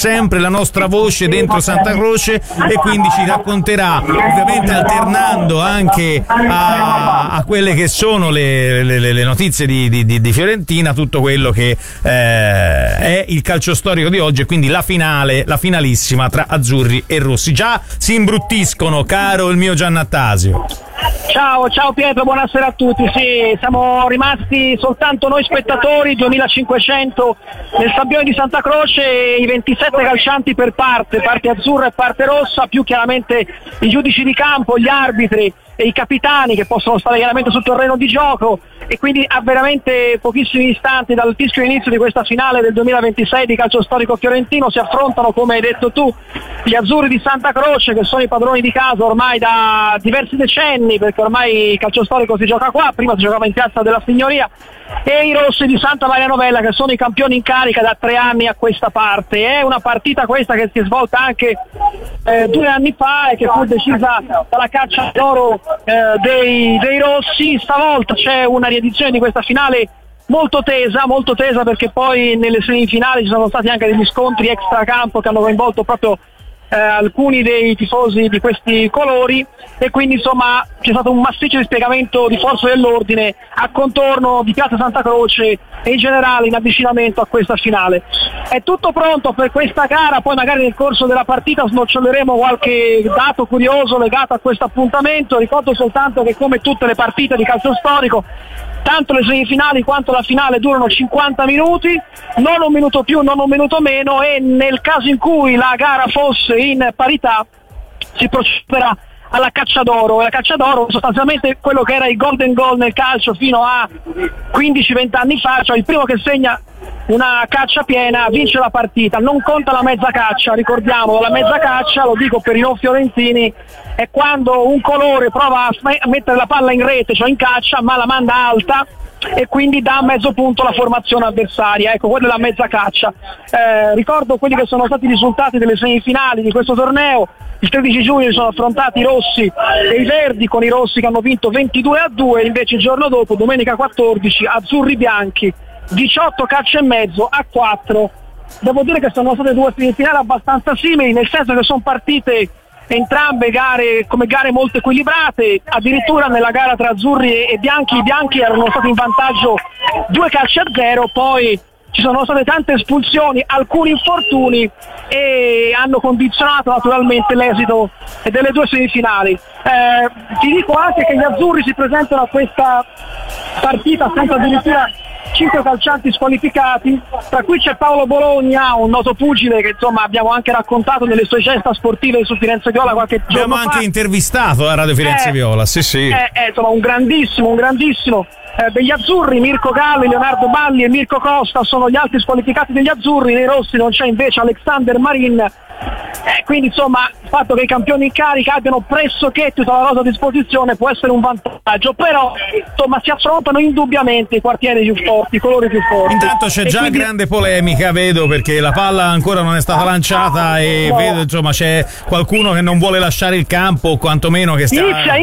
sempre la nostra voce dentro Santa Croce, e quindi ci racconterà, ovviamente alternando anche a quelle che sono le notizie di Fiorentina, tutto quello che è il calcio storico di oggi, e quindi la finalissima tra azzurri e rossi. Già si imbruttiscono, caro il mio Giannattasio. Ciao Pietro, buonasera a tutti. Sì, siamo rimasti soltanto noi spettatori, 2500 nel Sabbione di Santa Croce, i 27 calcianti per parte azzurra e parte rossa, più chiaramente i giudici di campo, gli arbitri e i capitani che possono stare chiaramente sul terreno di gioco, e quindi a veramente pochissimi istanti dal fischio inizio di questa finale del 2026 di calcio storico fiorentino si affrontano, come hai detto tu, gli azzurri di Santa Croce, che sono i padroni di casa ormai da diversi decenni, perché ormai il calcio storico si gioca qua, prima si giocava in Piazza della Signoria, e i rossi di Santa Maria Novella, che sono i campioni in carica da 3 anni a questa parte. È una partita questa che si è svolta anche 2 anni fa e che fu decisa dalla caccia d'oro dei rossi. Stavolta c'è una riedizione di questa finale molto tesa, perché poi nelle semifinali ci sono stati anche degli scontri extracampo che hanno coinvolto proprio alcuni dei tifosi di questi colori, e quindi insomma c'è stato un massiccio dispiegamento di forze dell'ordine a contorno di Piazza Santa Croce e in generale in avvicinamento a questa finale. È tutto pronto per questa gara, poi magari nel corso della partita snoccioleremo qualche dato curioso legato a questo appuntamento. Ricordo soltanto che, come tutte le partite di calcio storico, tanto le semifinali quanto la finale durano 50 minuti, non un minuto più, non un minuto meno, e nel caso in cui la gara fosse in parità si procederà alla caccia d'oro. La caccia d'oro sostanzialmente quello che era il golden goal nel calcio fino a 15-20 anni fa, cioè il primo che segna una caccia piena vince la partita. Non conta la mezza caccia, ricordiamo, la mezza caccia, lo dico per i non fiorentini, è quando un colore prova a mettere la palla in rete, cioè in caccia, ma la manda alta e quindi dà mezzo punto alla formazione avversaria. Ecco, quella è la mezza caccia. Ricordo quelli che sono stati i risultati delle semifinali di questo torneo. Il 13 giugno si sono affrontati i rossi e i verdi, con i rossi che hanno vinto 22-2, invece il giorno dopo, domenica 14, azzurri bianchi 18 calci e mezzo a 4. Devo dire che sono state 2 semifinali abbastanza simili, nel senso che sono partite entrambe gare come gare molto equilibrate. Addirittura nella gara tra azzurri e bianchi, i bianchi erano stati in vantaggio 2-0, poi ci sono state tante espulsioni, alcuni infortuni, e hanno condizionato naturalmente l'esito delle 2 semifinali. Ti dico anche che gli azzurri si presentano a questa partita senza addirittura 5 calcianti squalificati, tra cui c'è Paolo Bologna, un noto pugile che insomma abbiamo anche raccontato nelle sue gesta sportive su Firenze Viola qualche giorno fa. Abbiamo anche intervistato a Radio Firenze Viola, sì. Insomma un grandissimo degli azzurri. Mirko Galli, Leonardo Balli e Mirko Costa sono gli altri squalificati degli azzurri. Nei rossi non c'è invece Alexander Marin, quindi insomma il fatto che i campioni in carica abbiano pressoché tutta la rosa a disposizione può essere un vantaggio, però insomma si affrontano indubbiamente i quartieri più forti, i colori più forti. Intanto c'è già quindi grande polemica, vedo, perché la palla ancora non è stata lanciata e vedo insomma c'è qualcuno che non vuole lasciare il campo, o quantomeno che sta...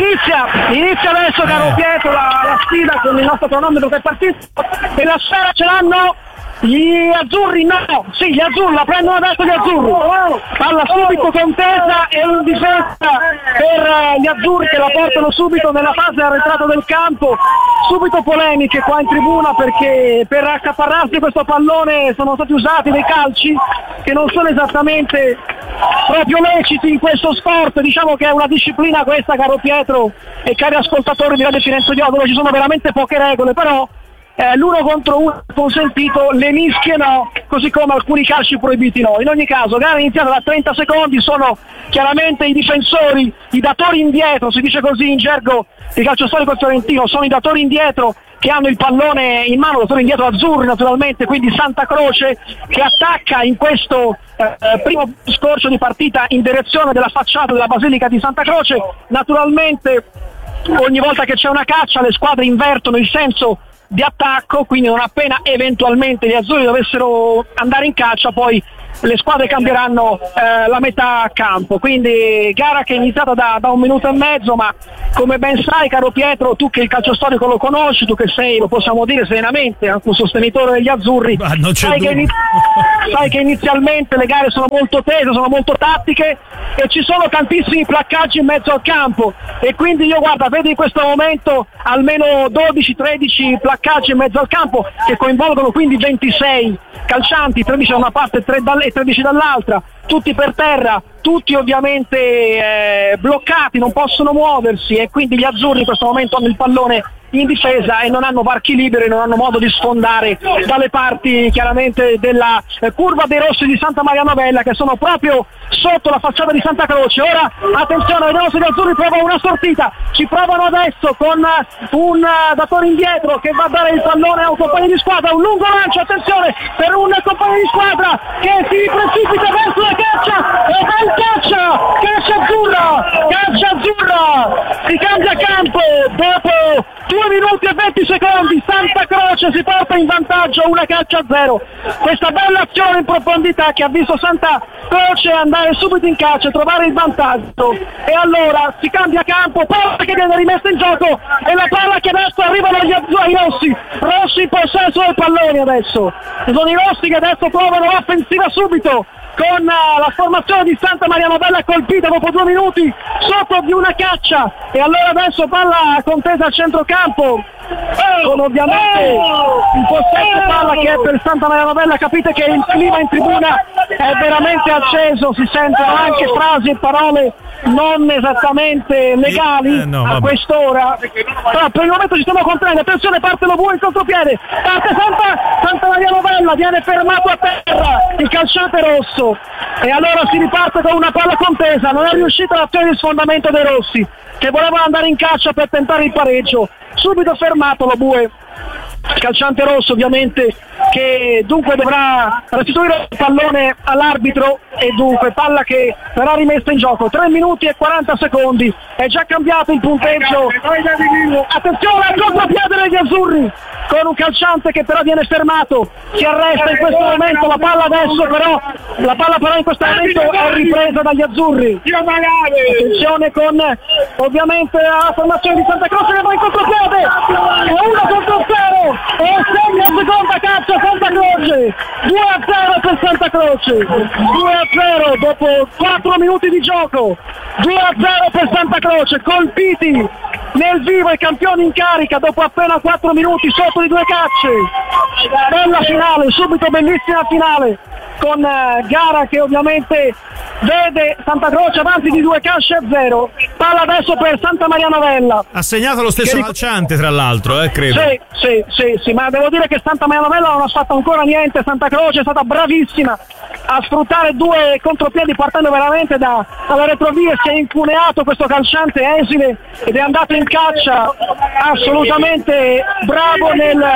Inizia adesso, caro Pietro, la sfida con il nostro cronometro che è partito, e la sfera ce l'hanno gli azzurri. Gli azzurri la prendono adesso, gli azzurri, palla subito contesa e in difesa per gli azzurri che la portano subito nella fase arretrata del campo. Subito polemiche qua in tribuna, perché per accaparrarsi questo pallone sono stati usati dei calci che non sono esattamente proprio leciti in questo sport. Diciamo che è una disciplina questa, caro Pietro e cari ascoltatori di Radio Firenze Viola, dove ci sono veramente poche regole, però l'uno contro uno è consentito, le mischie no, così come alcuni calci proibiti no. In ogni caso, gara iniziata da 30 secondi, sono chiaramente i difensori, i datori indietro, si dice così in gergo di calcio storico fiorentino, sono i datori indietro che hanno il pallone in mano, datori indietro azzurri naturalmente, quindi Santa Croce che attacca in questo primo scorcio di partita in direzione della facciata della Basilica di Santa Croce. Naturalmente ogni volta che c'è una caccia le squadre invertono il senso di attacco, quindi non appena eventualmente gli azzurri dovessero andare in caccia, poi le squadre cambieranno la metà campo, quindi gara che è iniziata da 1 minuto e mezzo, ma come ben sai, caro Pietro, tu che il calcio storico lo conosci, tu che sei, lo possiamo dire serenamente, anche un sostenitore degli azzurri, sai che inizialmente le gare sono molto tese, sono molto tattiche e ci sono tantissimi placcaggi in mezzo al campo, e quindi io guarda, vedo in questo momento almeno 12-13 placcaggi in mezzo al campo che coinvolgono quindi 26 calcianti, 13 da una parte e 13 dall'altra, tutti per terra, tutti ovviamente bloccati, non possono muoversi, e quindi gli azzurri in questo momento hanno il pallone in difesa e non hanno varchi liberi, non hanno modo di sfondare dalle parti chiaramente della curva dei rossi di Santa Maria Novella, che sono proprio sotto la facciata di Santa Croce. Ora attenzione, vediamo se gli azzurri provano una sortita, ci provano adesso con un datore indietro che va a dare il pallone a un compagno di squadra, un lungo lancio, attenzione per un compagno di squadra che si precipita verso la caccia, e bel caccia azzurra, si cambia campo dopo 2 minuti e 20 secondi, Santa Croce si porta in vantaggio, una caccia a 0. Questa bella azione in profondità che ha visto Santa Croce andare subito in caccia e trovare il vantaggio, e allora si cambia campo, palla che viene rimessa in gioco e la palla che adesso arrivano ai rossi in possesso del pallone adesso. Sono i rossi che adesso provano l'offensiva subito con la formazione di Santa Maria Novella colpita dopo 2 minuti sotto di una caccia, e allora adesso palla contesa al centrocampo con ovviamente il possesso palla che è per Santa Maria Novella. Capite che il clima in tribuna è veramente acceso, si sentono anche frasi e parole non esattamente legali a quest'ora, però per il momento ci stiamo contenendo. Attenzione, parte lo bue in contropiede, parte Santa Maria Novella, viene fermato a terra il calciante rosso, e allora si riparte con una palla contesa. Non è riuscita l'azione di sfondamento dei rossi che volevano andare in caccia per tentare il pareggio, subito fermato lo bue, calciante rosso ovviamente, che dunque dovrà restituire il pallone all'arbitro, e dunque palla che verrà rimessa in gioco. 3 minuti e 40 secondi, è già cambiato il punteggio. Attenzione al contropiede degli azzurri con un calciante che però viene fermato, si arresta in questo momento, la palla però in questo momento è ripresa dagli azzurri. Attenzione con ovviamente la formazione di Santa Croce che va in contropiede, e 1-0 e segna la seconda caccia Santa Croce, 2-0 per Santa Croce, 2-0 dopo 4 minuti di gioco, 2-0 per Santa Croce, colpiti nel vivo i campioni in carica dopo appena 4 minuti sotto di 2 cacce. Bella finale, subito bellissima finale, con gara che ovviamente vede Santa Croce avanti di 2 cacce a 0. Palla adesso per Santa Maria Novella. Ha segnato lo stesso calciante tra l'altro, credo. Sì, ma devo dire che Santa Maria Novella non ha fatto ancora niente. Santa Croce è stata bravissima a sfruttare 2 contropiedi partendo veramente dalla retrovia, si è incuneato questo calciante esile ed è andato in caccia, assolutamente bravo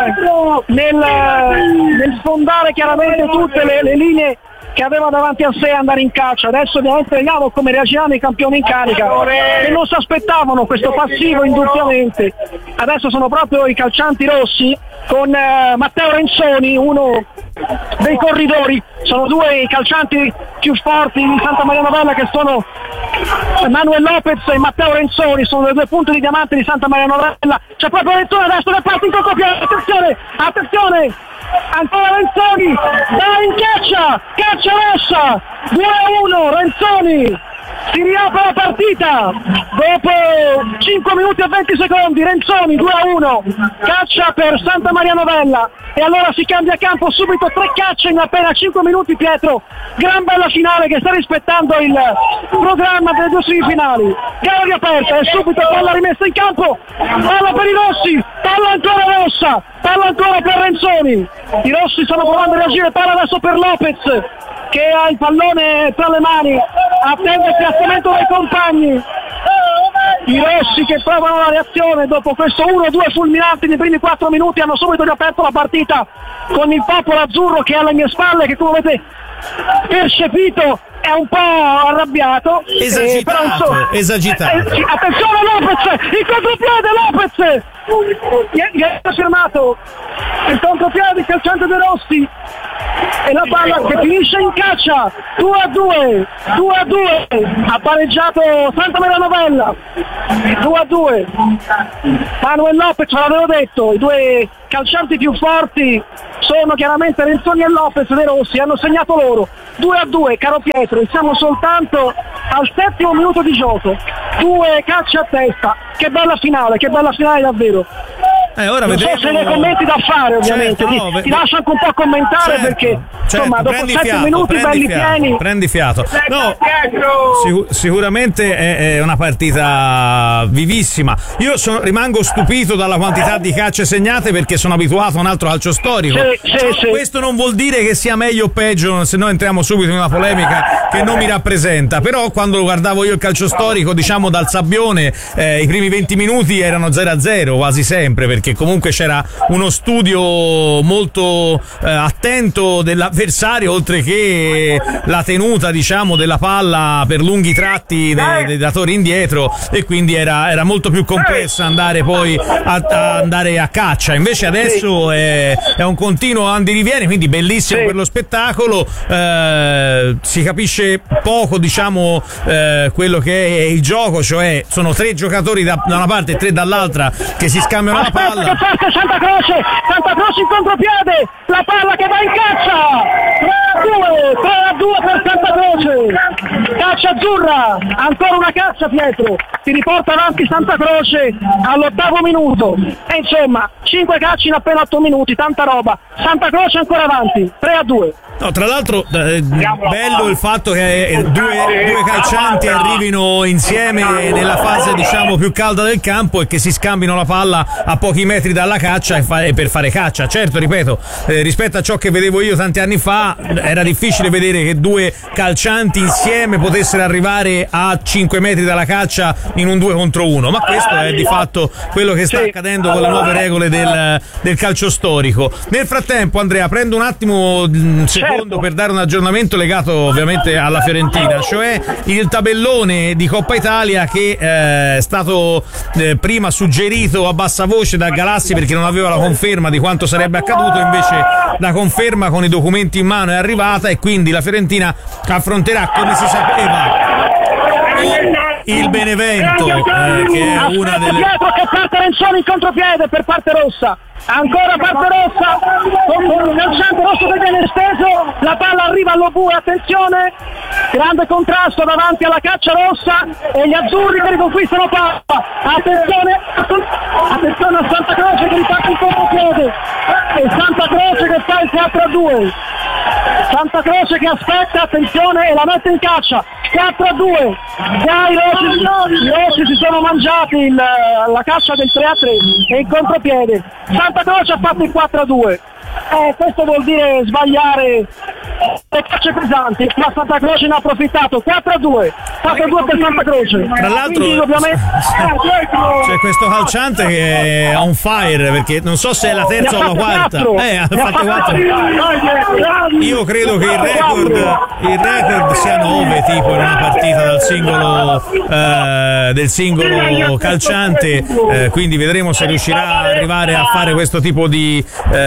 nel sfondare chiaramente tutte le linee che aveva davanti a sé, andare in caccia. Adesso ovviamente vediamo come reagiranno i campioni in carica, che non si aspettavano questo passivo indubbiamente. Adesso sono proprio i calcianti rossi con Matteo Renzoni, uno dei corridori. Sono 2 i calcianti più forti di Santa Maria Novella, che sono Manuel Lopez e Matteo Renzoni, sono le 2 punte di diamante di Santa Maria Novella. C'è proprio Renzoni adesso che parte in contropiede, attenzione, ancora Renzoni, va in caccia rossa, 2-1, Renzoni, si riapre la partita dopo 5 minuti e 20 secondi, Renzoni 2-1, caccia per Santa Maria Novella, e allora si cambia campo subito, 3 cacce in appena 5 minuti. Pietro, gran bella finale che sta rispettando il programma delle 2 semifinali, gara riaperta e subito palla rimessa in campo, palla per i rossi, palla ancora rossa, palla ancora per Renzoni, i rossi stanno provando a reagire, palla adesso per Lopez che ha il pallone tra le mani, attende il piazzamento dei compagni. I rossi che provano la reazione dopo questo 1-2 fulminante nei primi 4 minuti hanno subito riaperto la partita con il popolo azzurro che è alle mie spalle, che come avete percepito è un po' arrabbiato, esagitato. Attenzione Lopez, il contropiede Lopez, gli ha fermato il contropiede del calciante dei rossi, e la palla che finisce in caccia, 2-2, ha pareggiato Santa Maria Novella, 2-2. Manuel Lopez, ve l'avevo detto, i due calcianti più forti sono chiaramente Renzoni e Lopez dei Rossi, hanno segnato loro, 2-2, caro Pietro, e siamo soltanto al 7° minuto di gioco, 2 calci a testa, che bella finale davvero. Ora non so se ne commenti da fare, ovviamente. Certo, ti lascio anche un po' commentare, perché insomma dopo 7 minuti belli pieni. Prendi fiato. No, sicuramente è una partita vivissima. Io rimango stupito dalla quantità di calci segnate, perché sono abituato a un altro calcio storico. Sì. Questo non vuol dire che sia meglio o peggio, se no entriamo subito in una polemica che non mi rappresenta. Però quando guardavo io il calcio storico, diciamo dal Sabbione, i primi 20 minuti erano 0-0 quasi sempre, perché comunque c'era uno studio molto attento dell'avversario, oltre che la tenuta, diciamo, della palla per lunghi tratti dei datori indietro, e quindi era molto più complesso andare poi andare a caccia. Invece adesso è un continuo andirivieni, quindi bellissimo per lo spettacolo. Si capisce poco, diciamo, quello che è il gioco, cioè sono 3 giocatori da una parte e 3 dall'altra che si scambiano la palla. Che parte Santa Croce in contropiede, la palla che va in caccia, 3-2 per Santa Croce, caccia azzurra, ancora una caccia, Pietro, si riporta avanti Santa Croce all'8° minuto, e insomma 5 calci in appena 8 minuti, tanta roba, Santa Croce ancora avanti, 3-2. No, tra l'altro bello il fatto che due calcianti arrivino insieme nella fase, diciamo, più calda del campo, e che si scambino la palla a pochi metri dalla caccia e per fare caccia. Certo, ripeto, rispetto a ciò che vedevo io tanti anni fa, era difficile vedere che 2 calcianti insieme potessero arrivare a 5 metri dalla caccia in un 2 contro 1, ma questo è di fatto quello che sta accadendo con le nuove regole del calcio storico. Nel frattempo, Andrea, prendo un attimo secondo per dare un aggiornamento legato ovviamente alla Fiorentina, cioè il tabellone di Coppa Italia, che è stato prima suggerito a bassa voce da Galassi perché non aveva la conferma di quanto sarebbe accaduto. Invece la conferma con i documenti in mano è arrivata, e quindi la Fiorentina affronterà, come si sapeva, il Benevento, che è una delle... Pietro che parte Renzoni in contropiede per parte rossa, ancora parte rossa, con il calciante rosso che viene steso, la palla arriva all'Obue, attenzione, grande contrasto davanti alla caccia rossa, e gli azzurri che riconquistano palla, attenzione a Santa Croce che riparte in contropiede, e Santa Croce che fa il 4-2, Santa Croce che aspetta, attenzione, e la mette in caccia, 4-2, già i rossi si sono mangiati la caccia del 3-3 e il contropiede. Santa Croce ha fatto il 4-2. Questo vuol dire sbagliare le cacce pesanti, ma Santa Croce ne ha approfittato, 4-2 per Santa Croce. Tra l'altro c'è questo calciante che è on fire, perché non so se è la terza o la quarta. Ha fatto 4. Io credo che il record sia 9, tipo, in una partita del singolo calciante, quindi vedremo se riuscirà ad arrivare a fare questo tipo di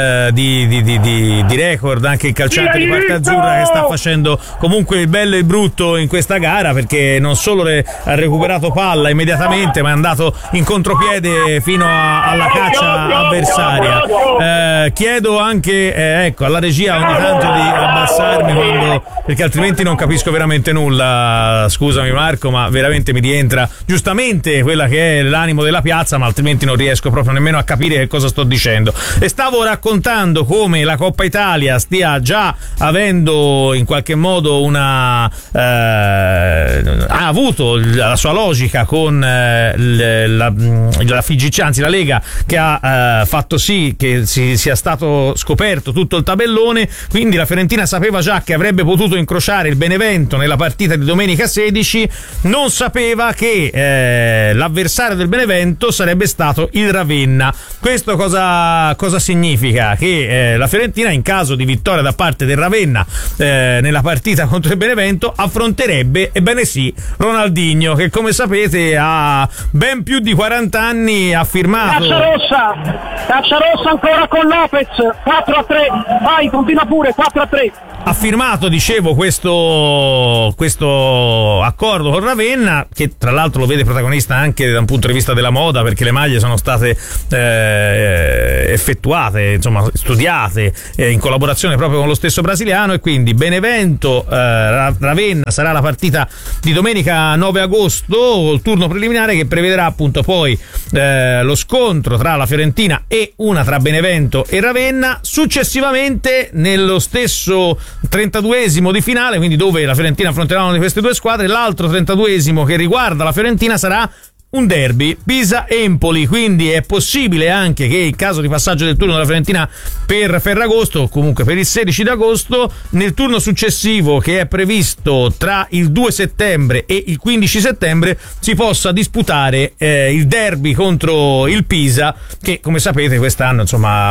record anche il calciante di parte azzurra, che sta facendo comunque il bello e il brutto in questa gara, perché non solo ha recuperato palla immediatamente, ma è andato in contropiede fino alla caccia avversaria. Chiedo anche alla regia ogni tanto di abbassarmi, perché altrimenti non capisco veramente nulla. Scusami Marco, ma veramente mi rientra giustamente quella che è l'animo della piazza, ma altrimenti non riesco proprio nemmeno a capire che cosa sto dicendo. E stavo raccontando come la Coppa Italia stia già avendo in qualche modo ha avuto la sua logica con la FIGC, anzi la Lega, che ha fatto sì che sia stato scoperto tutto il tabellone. Quindi la Fiorentina sapeva già che avrebbe potuto incrociare il Benevento nella partita di domenica 16, non sapeva che l'avversario del Benevento sarebbe stato il Ravenna. Questo cosa significa? Che che la Fiorentina, in caso di vittoria da parte del Ravenna nella partita contro il Benevento, affronterebbe, ebbene sì, Ronaldinho, che come sapete ha ben più di 40 anni, ha firmato. Caccia rossa ancora con Lopez, 4-3, vai, continua pure, 4-3. Ha firmato, dicevo, questo accordo con Ravenna, che tra l'altro lo vede protagonista anche da un punto di vista della moda, perché le maglie sono state effettuate, insomma studiate in collaborazione proprio con lo stesso brasiliano, e quindi Benevento Ravenna sarà la partita di domenica 9 agosto, il turno preliminare che prevederà appunto poi lo scontro tra la Fiorentina e una tra Benevento e Ravenna. Successivamente, nello stesso 32esimo di finale, quindi dove la Fiorentina affronterà una di queste due squadre, l'altro 32esimo che riguarda la Fiorentina sarà un derby, Pisa-Empoli, quindi è possibile anche che in caso di passaggio del turno della Fiorentina per Ferragosto, o comunque per il 16 d'agosto, nel turno successivo che è previsto tra il 2 settembre e il 15 settembre si possa disputare il derby contro il Pisa, che come sapete quest'anno insomma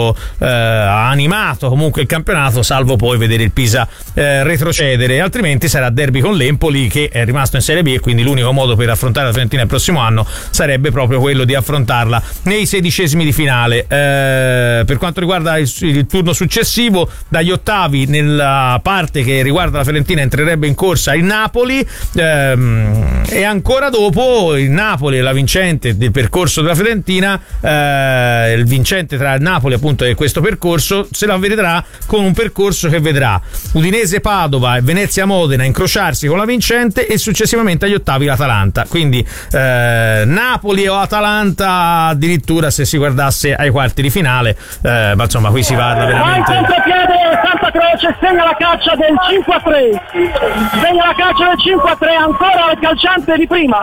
ha animato comunque il campionato, salvo poi vedere il Pisa retrocedere, altrimenti sarà derby con l'Empoli, che è rimasto in Serie B, e quindi l'unico modo per affrontare la Fiorentina il prossimo anno sarebbe proprio quello di affrontarla nei 16esimi di finale. Per quanto riguarda il turno successivo, dagli ottavi, nella parte che riguarda la Fiorentina, entrerebbe in corsa il Napoli, e ancora dopo il Napoli e la vincente del percorso della Fiorentina, il vincente tra il Napoli appunto e questo percorso se la vedrà con un percorso che vedrà Udinese Padova e Venezia Modena incrociarsi con la vincente, e successivamente agli ottavi l'Atalanta, quindi Napoli o Atalanta addirittura se si guardasse ai quarti di finale, ma insomma qui si parla veramente. Vai contropiede Santa Croce, segna la caccia del 5-3, ancora il calciante di prima,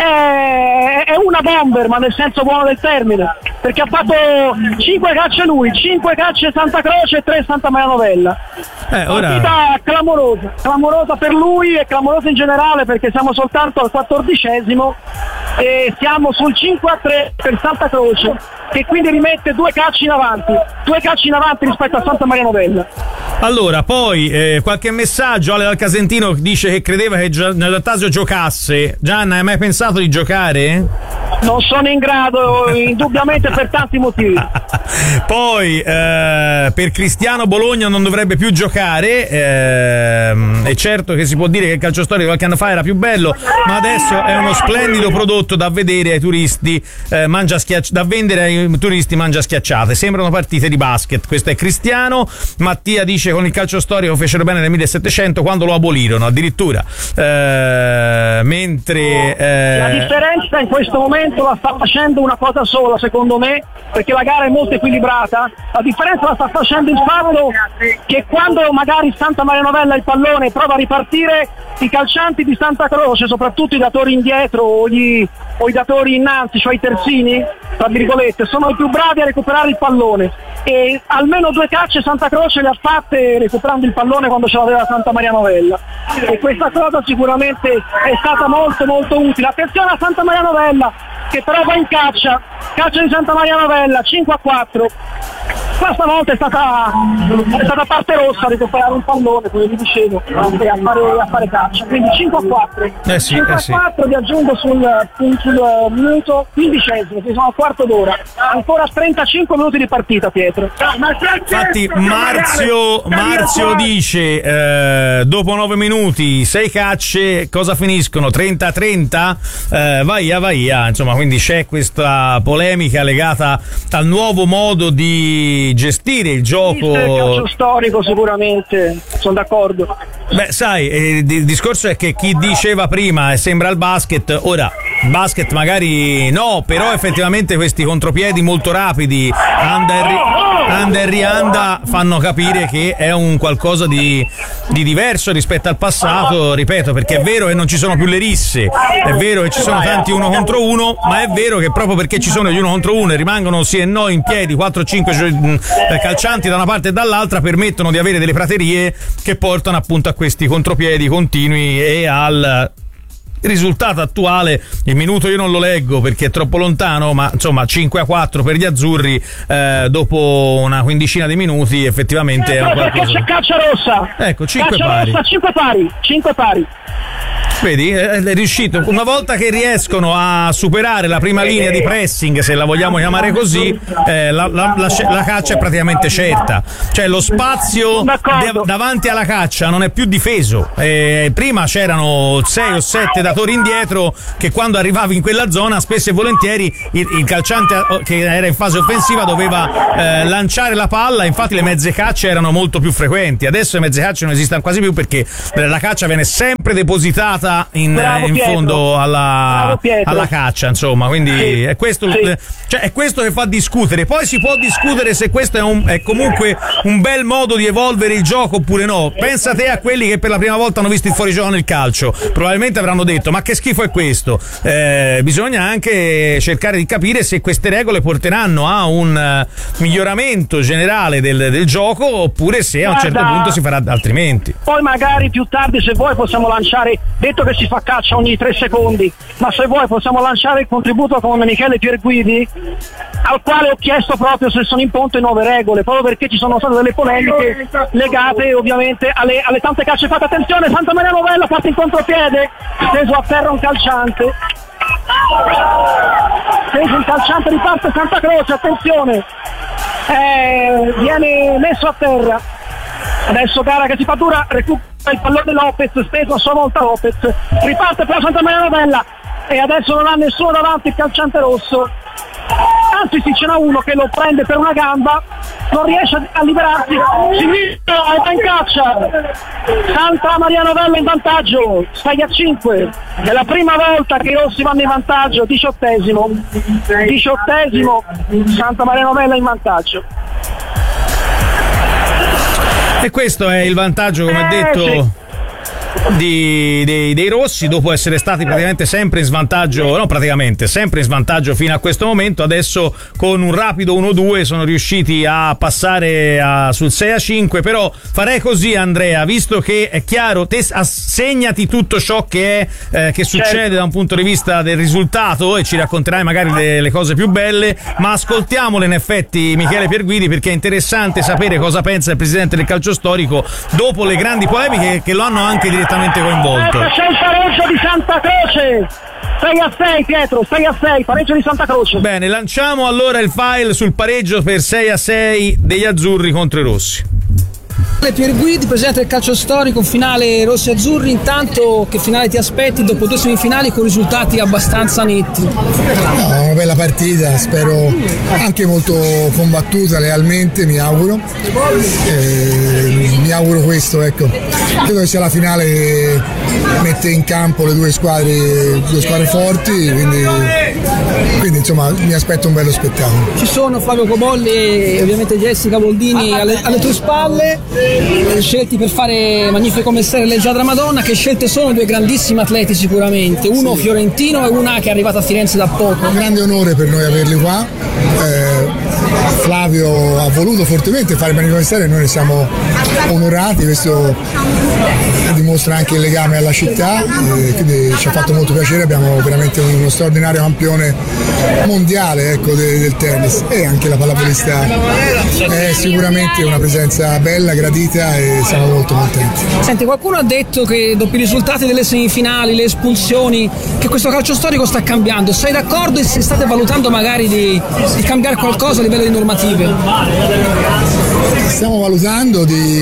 è una bomber, ma nel senso buono del termine, perché ha fatto 5 cacce lui, 5 cacce Santa Croce e 3 Santa Maria Novella. Partita clamorosa per lui e clamorosa in generale, perché siamo soltanto al 14esimo e siamo sul 5-3 per Santa Croce, che quindi rimette 2 calci in avanti rispetto a Santa Maria Novella. Allora, poi qualche messaggio. Ale dal Casentino dice che credeva che Giannatasio giocasse. Gianna, hai mai pensato di giocare? Non sono in grado, indubbiamente, per tanti motivi. Poi per Cristiano Bologna non dovrebbe più giocare, è certo che si può dire che il calcio storico qualche anno fa era più bello, ma adesso è uno splendido prodotto da vedere ai turisti, da vendere ai turisti mangia schiacciate, sembrano partite di basket. Questo è Cristiano. Mattia dice con il calcio storico fecero bene nel 1700 quando lo abolirono addirittura, mentre la differenza in questo momento la sta facendo una cosa sola, secondo me, perché la gara è molto equilibrata. La differenza la sta facendo il fatto che quando magari Santa Maria Novella il pallone prova a ripartire, i calcianti di Santa Croce, soprattutto i datori indietro o i datori innanzi, cioè i terzini tra virgolette, sono i più bravi a recuperare il pallone, e almeno 2 cacce Santa Croce le ha fatte recuperando il pallone quando ce l'aveva Santa Maria Novella, e questa cosa sicuramente è stata molto molto utile. Attenzione a Santa Maria Novella che però va in caccia di Santa Maria Novella, 5-4. Questa volta è stata parte rossa a recuperare un pallone, come vi dicevo, e a fare caccia, quindi 5-4. 5-4 vi aggiungo sul minuto 15esimo, che sono al quarto d'ora, ancora 35 minuti di partita, Pietro. Infatti Marzio dice dopo 9 minuti 6 cacce, cosa finiscono? 30-30? Vai, insomma, quindi c'è questa polemica legata al nuovo modo di gestire il gioco. Il calcio storico sicuramente, sono d'accordo. Beh, sai, il discorso è che chi diceva prima sembra il basket, ora basket magari no, però effettivamente questi contropiedi molto rapidi, anda e rianda, fanno capire che è un qualcosa di diverso rispetto al passato, ripeto, perché è vero che non ci sono più le risse, è vero che ci sono tanti 1 contro 1, ma è vero che proprio perché ci sono gli 1 contro 1 e rimangono sì e no in piedi 4-5 calcianti da una parte e dall'altra, permettono di avere delle praterie che portano appunto a questi contropiedi continui e al Il risultato attuale, il minuto io non lo leggo perché è troppo lontano, ma insomma 5-4 per gli azzurri dopo una quindicina di minuti, effettivamente è qualcosa. C'è caccia rossa. Ecco, 5 pari. 5 pari. Vedi, è riuscito. Una volta che riescono a superare la prima linea di pressing, se la vogliamo chiamare così, la caccia è praticamente certa. Cioè lo spazio davanti alla caccia non è più difeso. Prima c'erano 6 o 7 datori indietro che quando arrivavi in quella zona spesso e volentieri il calciante che era in fase offensiva doveva lanciare la palla, infatti le mezze cacce erano molto più frequenti. Adesso le mezze cacce non esistono quasi più perché la caccia viene sempre depositata in fondo alla caccia, insomma, quindi è questo cioè è questo che fa discutere. Poi si può discutere se questo è comunque un bel modo di evolvere il gioco oppure no. Pensa te a quelli che per la prima volta hanno visto il fuorigioco nel calcio, probabilmente avranno detto ma che schifo è questo. Bisogna anche cercare di capire se queste regole porteranno a un miglioramento generale del gioco oppure se a un certo punto si farà altrimenti. Poi magari più tardi, se vuoi, possiamo lanciare, detto che si fa caccia ogni 3 secondi, ma se vuoi possiamo lanciare il contributo con Michele Pierguidi, al quale ho chiesto proprio se sono in ponte nuove regole, proprio perché ci sono state delle polemiche legate ovviamente alle tante cacce fatte. Attenzione, Santa Maria Novella parte in contropiede, steso a terra un calciante, riparte Santa Croce, attenzione, viene messo a terra. Adesso gara che si fa dura, recupera il pallone Lopez, steso a sua volta Lopez, riparte per Santa Maria Novella e adesso non ha nessuno davanti il calciante rosso, anzi sì, ce n'ha uno che lo prende per una gamba, non riesce a liberarsi, Sinistro va in caccia, Santa Maria Novella in vantaggio, 6-5, è la prima volta che i rossi vanno in vantaggio, 18esimo, Santa Maria Novella in vantaggio. E questo è il vantaggio, come detto, dei rossi, dopo essere stati praticamente sempre in svantaggio, sempre in svantaggio fino a questo momento. Adesso con un rapido 1-2 sono riusciti a passare sul 6-5. Però farei così, Andrea, visto che è chiaro, te segnati tutto ciò che succede da un punto di vista del risultato e ci racconterai magari le cose più belle, ma ascoltiamole in effetti Michele Pierguidi, perché è interessante sapere cosa pensa il presidente del calcio storico dopo le grandi polemiche che lo hanno anche direttamente coinvolto. C'è il pareggio di Santa Croce, 6-6 Pietro, 6-6, pareggio di Santa Croce. Bene, lanciamo allora il file sul pareggio per 6-6 degli azzurri contro i rossi. Pierguidi, presidente del calcio storico, finale rossi-azzurri. Intanto che finale ti aspetti dopo 2 semifinali con risultati abbastanza netti? Una bella partita, spero anche molto combattuta, lealmente, mi auguro. Mi auguro questo, ecco. Credo che sia la finale che mette in campo le due squadre forti, quindi insomma mi aspetto un bello spettacolo. Ci sono Flavio Cobolli e ovviamente Jessica Boldini alle tue spalle, scelti per fare magnifico mestiere leggiadra Madonna. Che scelte sono? 2 grandissimi atleti sicuramente, uno sì, fiorentino e una che è arrivata a Firenze da poco. Un grande onore per noi averli qua. Flavio ha voluto fortemente fare il magnifico mestiere e noi ne siamo onorati, questo dimostra anche il legame alla città, quindi ci ha fatto molto piacere. Abbiamo veramente uno straordinario campione mondiale, ecco, del tennis, e anche la pallavolista è sicuramente una presenza bella, gradita, e siamo molto contenti. Senti, qualcuno ha detto che dopo i risultati delle semifinali, le espulsioni, che questo calcio storico sta cambiando. Sei d'accordo e se state valutando magari di cambiare qualcosa a livello di normative? Stiamo valutando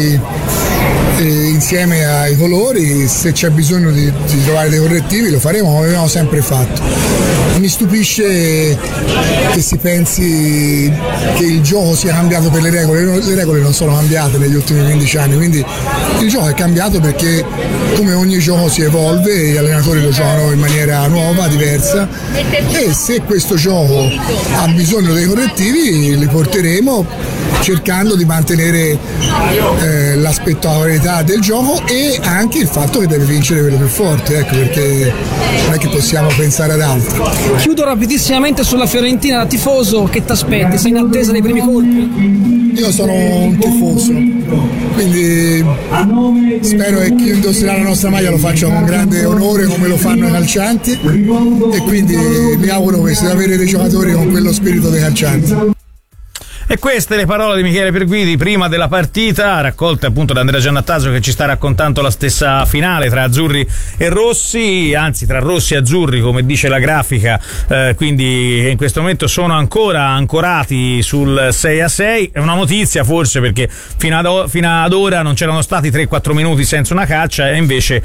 insieme ai colori, se c'è bisogno di trovare dei correttivi lo faremo, come abbiamo sempre fatto. Mi stupisce che si pensi che il gioco sia cambiato per le regole non sono cambiate negli ultimi 15 anni, quindi il gioco è cambiato perché come ogni gioco si evolve, gli allenatori lo giocano in maniera nuova, diversa, e se questo gioco ha bisogno dei correttivi li porteremo, cercando di mantenere la spettacolarità del gioco e anche il fatto che deve vincere quello più forte, ecco, perché non è che possiamo pensare ad altro. Chiudo rapidissimamente sulla Fiorentina, da tifoso, che ti aspetti? Sei in attesa dei primi colpi? Io sono un tifoso, quindi spero che chi indosserà la nostra maglia lo faccia con grande onore come lo fanno i calcianti, e quindi mi auguro questo, di avere dei giocatori con quello spirito dei calcianti. E queste le parole di Michele Perguidi prima della partita, raccolte appunto da Andrea Giannattasio, che ci sta raccontando la stessa finale tra azzurri e rossi, anzi tra rossi e azzurri come dice la grafica, quindi in questo momento sono ancora ancorati sul 6-6. È una notizia forse, perché fino ad ora non c'erano stati 3-4 minuti senza una caccia, e invece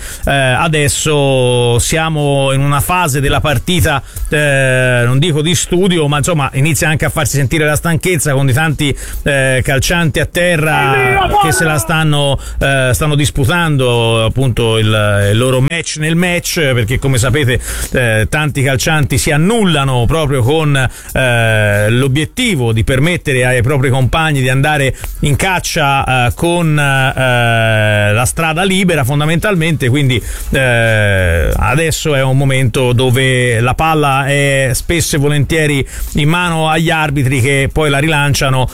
adesso siamo in una fase della partita, non dico di studio, ma insomma inizia anche a farsi sentire la stanchezza, con tanti calcianti a terra che se la stanno disputando appunto il loro match nel match, perché come sapete tanti calcianti si annullano proprio con l'obiettivo di permettere ai propri compagni di andare in caccia con la strada libera fondamentalmente. Quindi adesso è un momento dove la palla è spesso e volentieri in mano agli arbitri, che poi la rilanciano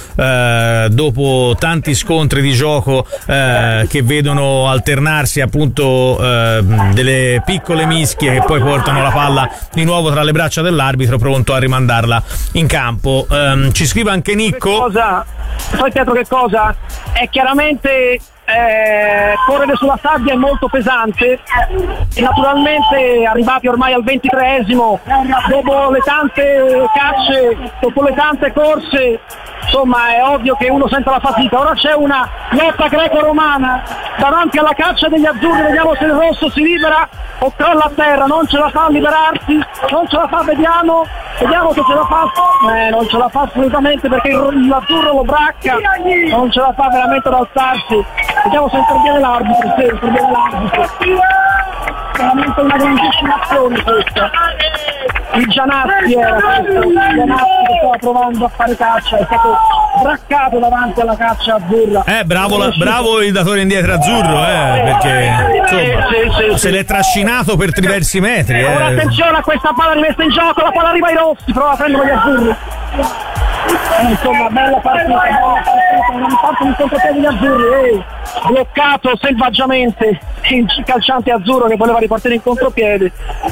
dopo tanti scontri di gioco che vedono alternarsi appunto delle piccole mischie che poi portano la palla di nuovo tra le braccia dell'arbitro, pronto a rimandarla in campo. Ci scrive anche Nicco. Sai Pietro che cosa? È chiaramente correre sulla sabbia è molto pesante, e naturalmente arrivati ormai al 23esimo, dopo le tante cacce, dopo le tante corse, insomma è ovvio che uno sente la fatica. Ora c'è una lotta greco-romana davanti alla caccia degli azzurri, vediamo se il rosso si libera o crolla a terra, non ce la fa a liberarsi, non ce la fa, vediamo che ce la fa, non ce la fa assolutamente, perché l'azzurro lo bracca, non ce la fa veramente ad alzarsi. Vediamo se interviene l'arbitro, sì, interviene l'arbitro. Veramente una grandissima azione questa. Il Giannatti era questo, il Giannatti che stava provando a fare caccia, è stato braccato davanti alla caccia azzurra. Bravo il datore indietro azzurro, perché insomma, se l'è trascinato per diversi metri. Ora attenzione a questa palla rimessa in gioco, la palla arriva ai rossi, prova a prendere gli azzurri. Insomma, bella partita, non partono in contropiede gli azzurri, bloccato selvaggiamente il calciante azzurro che voleva ripartire in contropiede.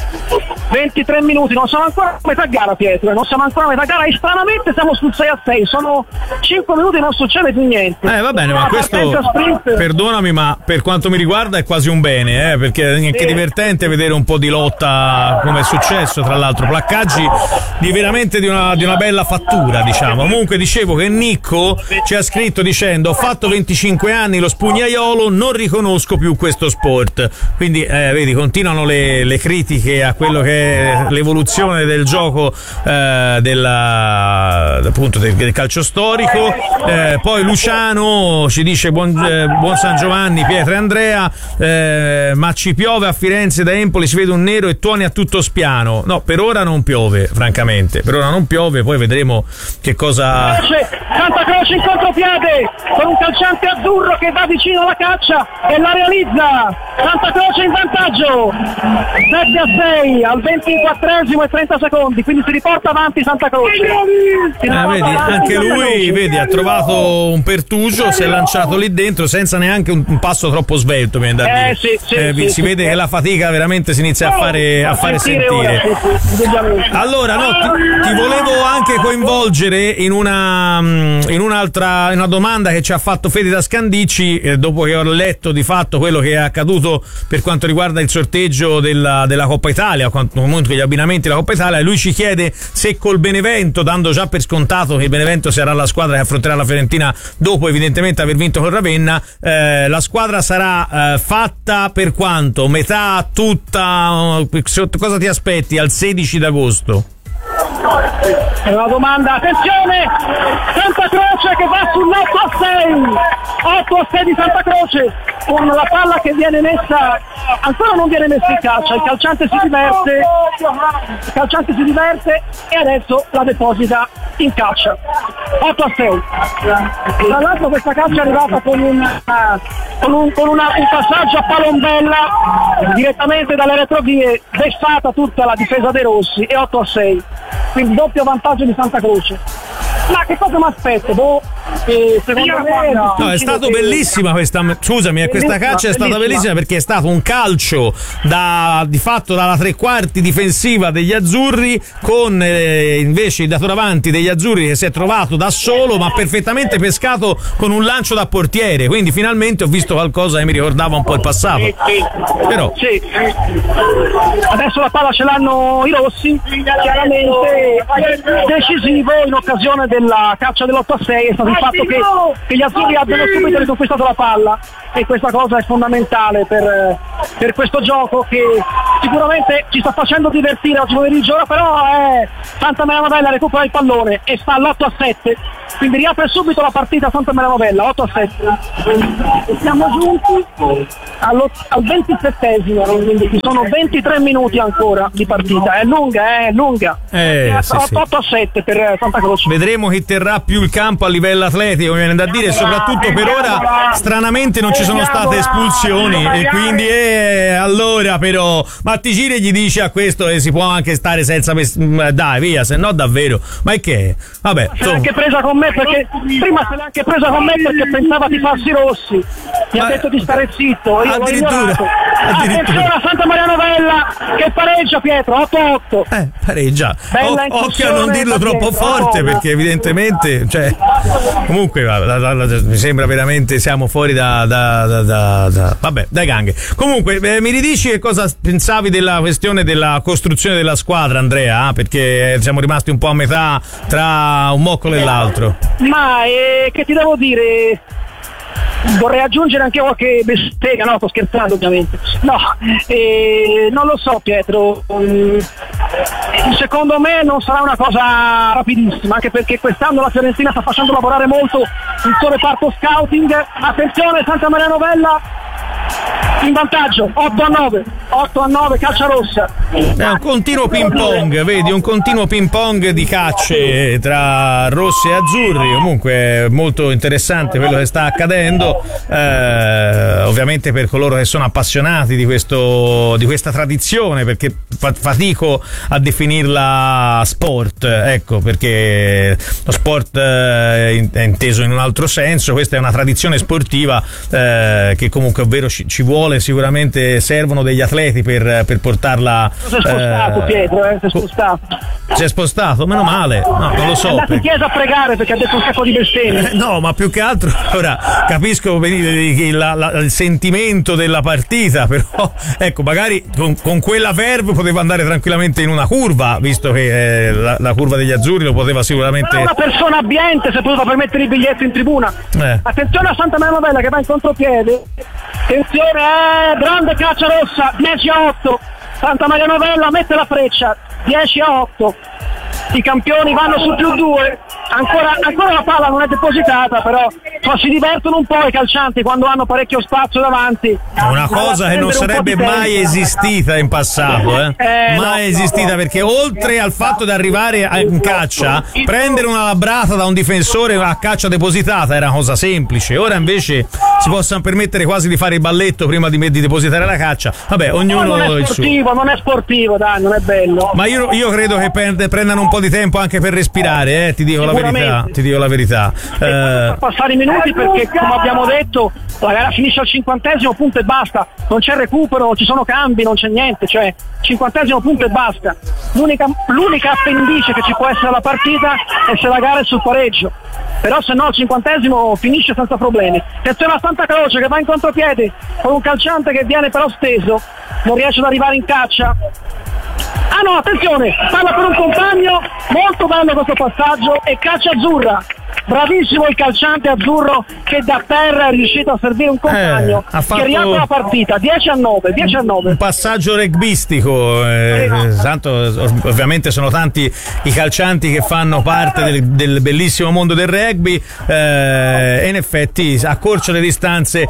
23 minuti, non siamo ancora a metà gara Pietro, non siamo ancora a metà gara, e stranamente siamo sul 6-6, sono 5 minuti e non succede più niente. Va bene, ma questo, perdonami, ma per quanto mi riguarda è quasi un bene, perché è anche divertente vedere un po' di lotta, come è successo tra l'altro, placcaggi veramente di una bella fattura, diciamo. Comunque dicevo che Nicco ci ha scritto dicendo: ho fatto 25 anni lo spugnaiolo, non riconosco più questo sport. Quindi vedi, continuano le critiche a quello che è l'evoluzione del gioco appunto del calcio storico. Poi Luciano ci dice buon San Giovanni Pietro e Andrea, ma ci piove a Firenze, da Empoli si vede un nero e tuoni a tutto spiano. No, per ora non piove, francamente, per ora non piove, poi vedremo che cosa. Santa Croce in contropiede con un calciante azzurro che va vicino alla caccia e la realizza. Santa Croce in vantaggio 7-6 al 24esimo e 30 secondi, quindi si riporta avanti Santa Croce. Vedi, anche lui ha trovato un pertugio, si è lanciato lì dentro senza neanche un passo troppo svelto, si vede che la fatica veramente si inizia a fare sentire. Allora ti volevo anche coinvolgere in una domanda che ci ha fatto Fede da Scandicci, dopo che ho letto di fatto quello che è accaduto per quanto riguarda il sorteggio della Coppa Italia, comunque gli abbinamenti della Coppa Italia. Lui ci chiede se col Benevento, dando già per scontato che il Benevento sarà la squadra che affronterà la Fiorentina dopo evidentemente aver vinto con Ravenna, la squadra sarà fatta per quanto? Metà, tutta? Cosa ti aspetti al 16 d'agosto? È una domanda, attenzione, Santa Croce che va sull'8-6, 8-6 di Santa Croce, con la palla che viene messa, ancora non viene messa in caccia, il calciante si diverte e adesso la deposita in caccia. 8-6. Tra l'altro questa caccia è arrivata con un passaggio a palombella direttamente dalle retrovie, vessata tutta la difesa dei rossi, e 8-6. Quindi doppio vantaggio di Santa Croce. Ma che cosa mi aspetto? e secondo me No, è stato bellissima questa caccia è stata bellissima perché è stato un calcio di fatto dalla tre quarti difensiva degli azzurri con invece il dato davanti degli azzurri che si è trovato da solo ma perfettamente pescato con un lancio da portiere, quindi finalmente ho visto qualcosa che mi ricordava un po' il passato. Però sì. Adesso la palla ce l'hanno i rossi, chiaramente decisivo in occasione della caccia dell'8-6 è stato il fatto che gli azzurri abbiano subito riconquistato la palla, e questa cosa è fondamentale per questo gioco che sicuramente ci sta facendo divertire oggi pomeriggio. Però Santa Maria Novella recupera il pallone e sta all'8-7, quindi riapre subito la partita Santa Maria Novella, 8-7. Siamo giunti al 27esimo, quindi ci sono 23 minuti ancora di partita, è lunga. Sì. 8-7 per Santa Croce. Vedremo chi terrà più il campo a livello atletico, mi viene da dire, e soprattutto per ora stranamente non ci sono state espulsioni e quindi allora però Matticini gli dice a questo che si può anche stare senza dai via, se no davvero, ma è che vabbè, se l'ha anche presa con me perché prima se l'ha anche presa con me perché pensava di farsi rossi, mi ha detto di stare zitto, io addirittura. Attenzione a Santa Maria Novella che pareggia, Pietro, 8-8 pareggia, occhio a non dirlo troppo forte perché evidentemente comunque mi sembra veramente siamo fuori vabbè, dai ganghe. Comunque mi ridici che cosa pensavi della questione della costruzione della squadra, Andrea? Perché siamo rimasti un po' a metà tra un moccolo e l'altro. Ma che ti devo dire? Vorrei aggiungere anche qualche bestemmia, no, sto scherzando ovviamente. No, non lo so Pietro, secondo me non sarà una cosa rapidissima, anche perché quest'anno la Fiorentina sta facendo lavorare molto il suo reparto scouting. Attenzione Santa Maria Novella in vantaggio, 8-9, calcia rossa. È un continuo ping pong, vedi, un continuo ping pong di cacce tra rossi e azzurri. Comunque è molto interessante quello che sta accadendo, ovviamente per coloro che sono appassionati di questa tradizione, perché fatico a definirla sport, ecco, perché lo sport è inteso in un altro senso. Questa è una tradizione sportiva che comunque ovvero ci vuole, sicuramente servono degli atleti per portarla. Si è spostato Pietro, si è spostato. Si è spostato, meno male. No, non lo so. È andato in chiesa a pregare perché ha detto un sacco di bestemmie. No, ma più che altro ora capisco il sentimento della partita, però ecco, magari con quella verve poteva andare tranquillamente in una curva, visto che la curva degli azzurri lo poteva sicuramente. Però una persona abbiente si è potuta permettere i biglietti in tribuna. Attenzione a Santa Maria Novella che va in contropiede. Attenzione, grande caccia rossa, 10-8. Santa Maria Novella mette la freccia, 10-8. I campioni vanno su +2. Ancora la palla non è depositata, però si divertono un po' i calcianti quando hanno parecchio spazio davanti. Una cosa che non sarebbe mai esistita in passato, mai esistita, perché oltre al fatto di arrivare in caccia, prendere una labrata da un difensore a caccia depositata era una cosa semplice. Ora invece si possano permettere quasi di fare il balletto prima di depositare la caccia. Vabbè, ognuno il suo. Non è sportivo, dai, non è bello. Ma io credo che prendano un po' di tempo anche per respirare, ti dico la verità. Per passare i minuti, perché come abbiamo detto la gara finisce al 50° punto e basta, non c'è recupero, non ci sono cambi, non c'è niente, 50° punto e basta. L'unica appendice che ci può essere alla partita è se la gara è sul pareggio, però se no al 50° finisce senza problemi. Attenzione a Santa Croce che va in contropiede con un calciante che viene però steso, non riesce ad arrivare in caccia. Ah no, attenzione, parla per un compagno, molto bello questo passaggio e caccia azzurra. Bravissimo il calciante azzurro che da terra è riuscito a servire un compagno che riapre la partita, 10-9. Un passaggio rugbyistico, tanto ovviamente sono tanti i calcianti che fanno parte del bellissimo mondo del rugby, e in effetti accorcia le distanze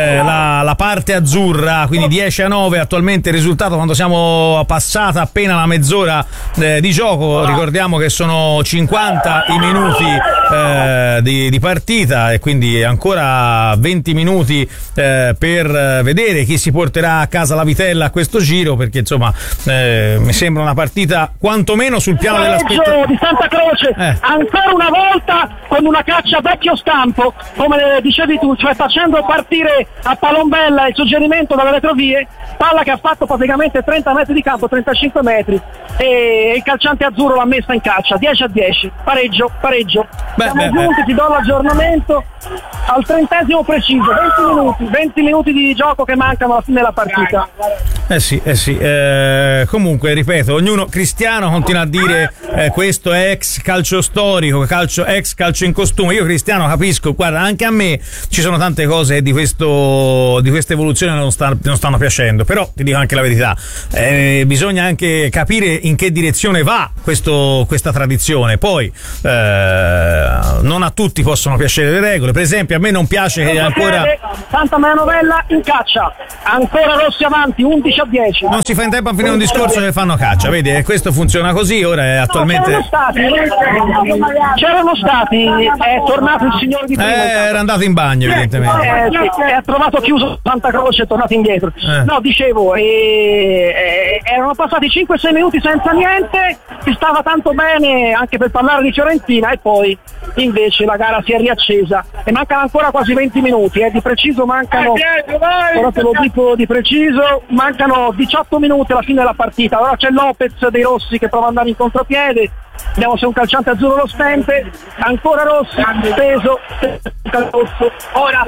la parte azzurra, quindi 10-9 attualmente il risultato quando siamo passata appena la mezz'ora di gioco. Ricordiamo che sono 50 i minuti di partita e quindi ancora 20 minuti per vedere chi si porterà a casa la vitella a questo giro, perché insomma mi sembra una partita quantomeno sul piano dell'aspetto di Santa Croce, ancora una volta con una caccia vecchio stampo, come dicevi tu, cioè facendo partire a palombella il suggerimento dalle retrovie, palla che ha fatto praticamente 30 metri di campo, 35 metri, e il calciante azzurro l'ha messa in caccia, 10-10, pareggio. Siamo giunti, ti do l'aggiornamento al 30° preciso, 20 minuti di gioco che mancano alla fine della partita. Sì. Comunque, ripeto, ognuno, Cristiano continua a dire questo è ex calcio storico, ex calcio in costume. Io Cristiano capisco, guarda, anche a me ci sono tante cose di questa evoluzione che non stanno piacendo, però ti dico anche la verità, bisogna anche capire in che direzione va questa tradizione. Poi non a tutti possono piacere le regole, per esempio a me non piace che ancora Santa Maria Novella in caccia, ancora Rossi avanti, 11-10. Non si fa in tempo a finire un discorso che fanno caccia, vedi, questo funziona così. Ora è attualmente c'erano stati, è tornato il signore di prima, era andato in bagno evidentemente, ha trovato chiuso Santa Croce, è tornato indietro. No, dicevo, erano passati 5-6 minuti senza niente, si stava tanto bene anche per parlare di Fiorentina, e poi invece la gara si è riaccesa e mancano ancora quasi 20 minuti, di preciso mancano, ora te lo dico di preciso, mancano 18 minuti alla fine della partita. Ora c'è Lopez dei Rossi che prova ad andare in contropiede, vediamo se un calciante azzurro lo stente, ancora Rossi, peso, rosso, ora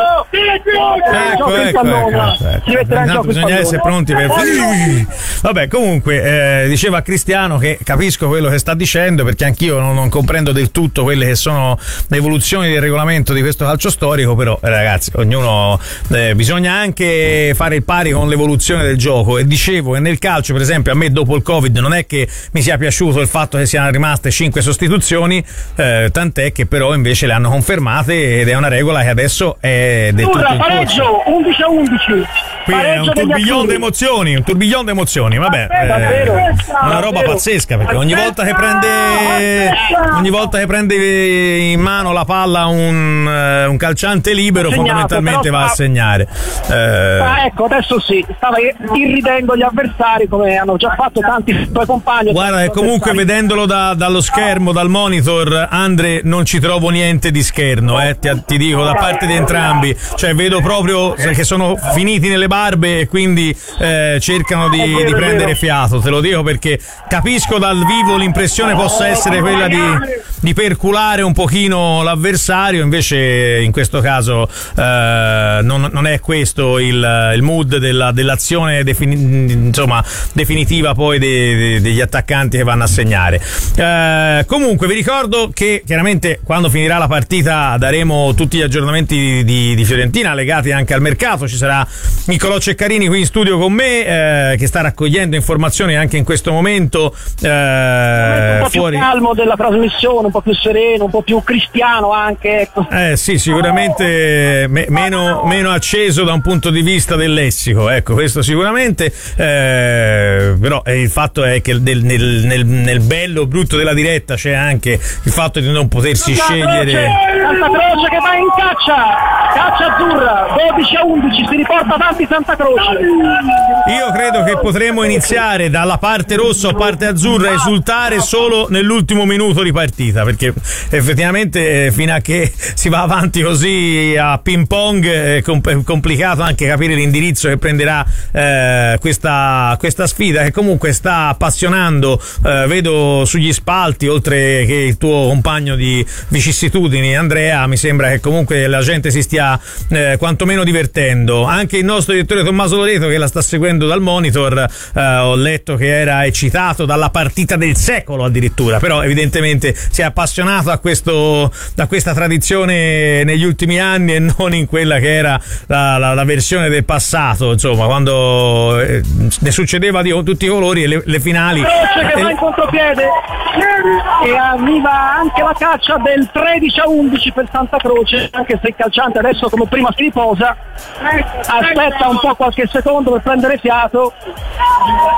ecco. Bisogna essere pronti per vabbè, comunque diceva Cristiano che capisco quello che sta dicendo, perché anch'io non comprendo del tutto quelle che sono le evoluzioni del regolamento di questo calcio storico, però ragazzi, ognuno bisogna anche fare il pari con l'evoluzione del gioco. E dicevo che nel calcio, per esempio, a me dopo il Covid non è che mi sia piaciuto il fatto che siano rimaste 5 sostituzioni, tant'è che però invece le hanno confermate ed è una regola che adesso è del tutto in corso. Pareggio 11-11. Qui è un tourbillon di emozioni, vabbè, una roba pazzesca, perché ogni volta che prende in mano la palla un calciante libero fondamentalmente va a segnare. Ecco, adesso sì, stava irridendo gli avversari come hanno già fatto tanti tuoi compagni. Guarda, e comunque vedendolo dallo schermo, dal monitor, Andre, non ci trovo niente di scherno, ti dico, da parte di entrambi, cioè vedo proprio che sono finiti nelle barbe e quindi cercano di prendere fiato, te lo dico, perché capisco dal vivo l'impressione possa essere quella di perculare un pochino l'avversario, invece in questo caso non è questo il mood dell'azione definitiva poi degli attaccanti che vanno a segnare. Comunque vi ricordo che chiaramente quando finirà la partita daremo tutti gli aggiornamenti di Fiorentina legati anche al mercato. Ci sarà Niccolò Ceccarini qui in studio con me, che sta raccogliendo informazioni anche in questo momento, un po' fuori. Più calmo della trasmissione, un po' più sereno, un po' più cristiano anche, ecco. Sì, sicuramente meno acceso da un punto di vista del lessico, ecco, questo sicuramente, però il fatto è che nel bello brutto della diretta c'è anche il fatto di non potersi scegliere. Santa Croce che va in caccia azzurra, 12-11, si riporta avanti Santa Croce. Io credo che potremo iniziare dalla parte rossa o parte azzurra a esultare solo nell'ultimo minuto di partita, perché effettivamente fino a che si va avanti così a ping pong è complicato anche capire l'indirizzo che prenderà questa sfida, che comunque sta appassionando, vedo sugli spalti, oltre che il tuo compagno di vicissitudini Andrea, mi sembra che comunque la gente si stia quantomeno divertendo. Anche il nostro direttore Tommaso Loreto, che la sta seguendo dal monitor, ho letto che era eccitato dalla partita del secolo addirittura, però evidentemente si è appassionato a questa tradizione negli ultimi anni e non in quella che era la versione del passato, insomma, quando ne succedeva di tutti i colori, e le finali. Croce che va in contropiede e arriva anche la caccia del 13-11 per Santa Croce, anche se il calciante adesso come prima si riposa, aspetta un po' qualche secondo per prendere fiato.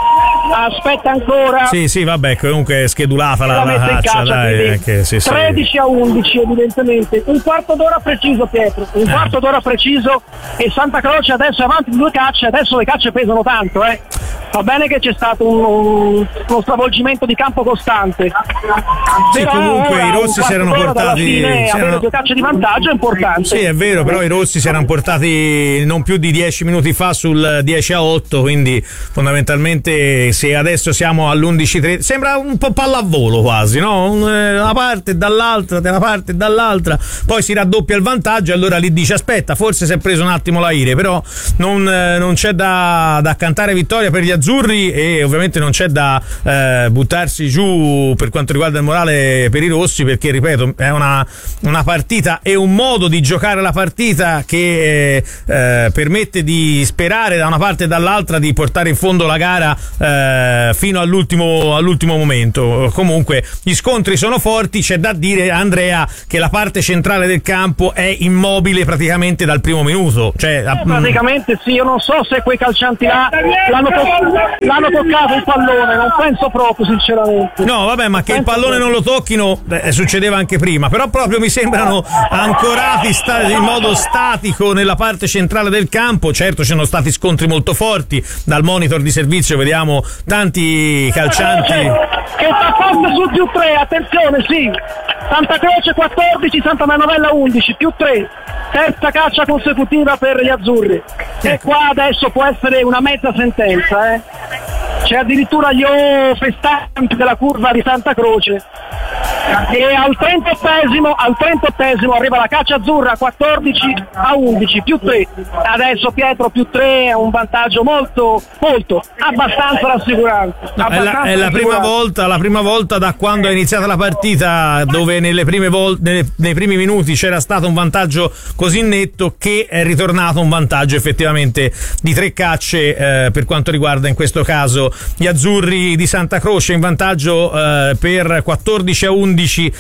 aspetta ancora. Sì, vabbè, comunque è schedulata la mette caccia, dai, che, sì, 13-11 evidentemente, un quarto d'ora preciso, Pietro, un quarto d'ora preciso, e Santa Croce adesso è avanti di 2 cacce, adesso le cacce pesano tanto, Va bene che c'è stato uno stravolgimento di campo costante. Sì, comunque i rossi si erano portati. Avere 2 cacce di vantaggio è importante. Sì, è vero, però i rossi si erano portati non più di 10 minuti fa sul 10-8, quindi fondamentalmente se adesso siamo all'11-13 sembra un po' pallavolo quasi, no? Una parte e dall'altra, della parte e dall'altra, poi si raddoppia il vantaggio e allora lì dice aspetta, forse si è preso un attimo l'aire, però non c'è da cantare vittoria per gli azzurri e ovviamente non c'è da buttarsi giù per quanto riguarda il morale per i rossi, perché ripeto è una partita e un modo di giocare la partita che permette di sperare da una parte e dall'altra di portare in fondo la gara fino all'ultimo momento. Comunque gli scontri sono forti, c'è da dire, Andrea, che la parte centrale del campo è immobile praticamente dal primo minuto, cioè praticamente sì, io non so se quei calcianti là l'hanno toccato il pallone, non penso proprio sinceramente. No, vabbè, ma che il pallone non lo tocchino succedeva anche prima, però proprio mi sembrano ancorati in modo statico nella parte centrale del campo. Certo, ci sono stati scontri molto forti, dal monitor di servizio vediamo tanti calcianti che sta forte sul +3, attenzione, sì, Santa Croce 14, Santa Manovella 11, +3, terza caccia consecutiva per gli azzurri, e qua adesso può essere una mezza sentenza, c'è addirittura gli festanti della curva di Santa Croce, e al 38esimo arriva la caccia azzurra 14-11, +3. Adesso Pietro +3 è un vantaggio molto abbastanza rassicurante. È la prima volta da quando è iniziata la partita dove nei primi minuti c'era stato un vantaggio così netto che è ritornato un vantaggio effettivamente di 3 cacce per quanto riguarda in questo caso gli azzurri di Santa Croce, in vantaggio per 14-11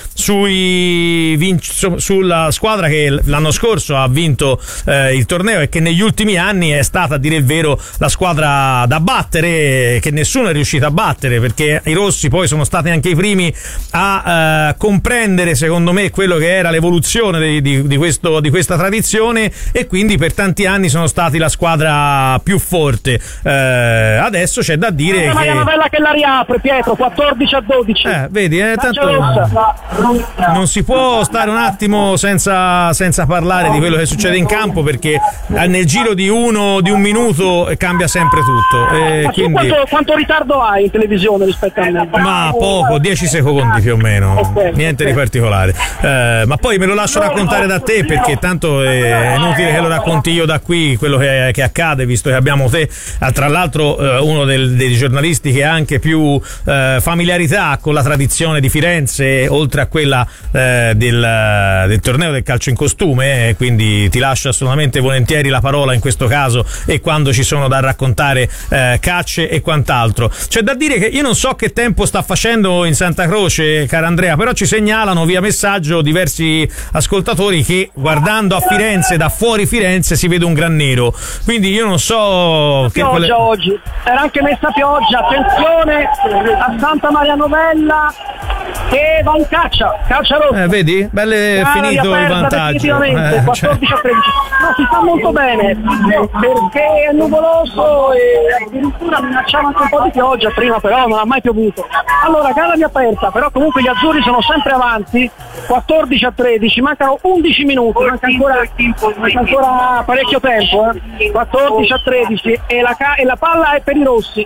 sulla squadra che l'anno scorso ha vinto il torneo e che negli ultimi anni è stata, a dire il vero, la squadra da battere, che nessuno è riuscito a battere, perché i rossi poi sono stati anche i primi a comprendere, secondo me, quello che era l'evoluzione di questa tradizione, e quindi per tanti anni sono stati la squadra più forte. Adesso c'è da dire che è una bella che la riapre, Pietro, 14-12. Vedi, tanto non si può stare un attimo senza parlare di quello che succede in campo, perché nel giro di un minuto cambia sempre tutto. Quindi quanto ritardo hai in televisione rispetto a me? Ma poco, 10 secondi più o meno, niente di particolare. Ma poi me lo lascio raccontare da te, perché tanto è inutile che lo racconti io da qui quello che accade, visto che abbiamo te, tra l'altro uno dei giornalisti che ha anche più familiarità con la tradizione di Firenze, oltre a quella del torneo del calcio in costume, quindi ti lascio assolutamente volentieri la parola in questo caso, e quando ci sono da raccontare cacce e quant'altro. C'è da dire che io non so che tempo sta facendo in Santa Croce, cara Andrea, però ci segnalano via messaggio diversi ascoltatori che guardando a Firenze, da fuori Firenze, si vede un gran nero, quindi io non so che pioggia oggi, era anche messa pioggia, attenzione a Santa Maria Novella che va in caccia rossa, vedi? Belle finito il vantaggio, 14-13. No, si sta molto bene perché è nuvoloso e addirittura minacciava anche un po' di pioggia prima, però non ha mai piovuto. Allora, gara riaperta, però comunque gli azzurri sono sempre avanti, 14-13, mancano 11 minuti, manca ancora parecchio tempo, 14-13 e la palla è per i rossi.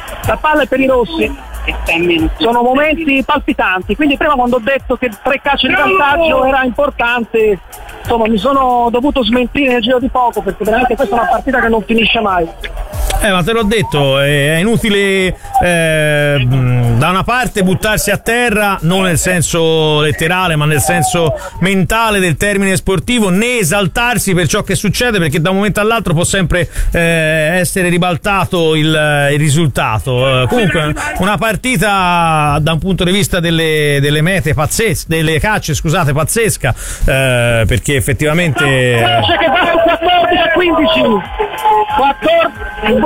Sono momenti palpitanti, quindi prima quando ho detto che 3 cacce di vantaggio era importante, insomma mi sono dovuto smentire nel giro di poco, perché veramente questa è una partita che non finisce mai. Ma te l'ho detto, è inutile da una parte buttarsi a terra, non nel senso letterale ma nel senso mentale del termine sportivo, né esaltarsi per ciò che succede, perché da un momento all'altro può sempre essere ribaltato il risultato. Comunque una partita da un punto di vista delle mete pazzesche, delle cacce scusate, pazzesca, perché effettivamente che va su 14-15